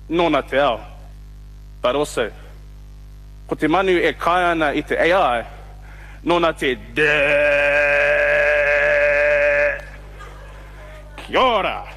nōna te ao. But also, ko te manu e kai ana i te AI, nōna te Kia ora.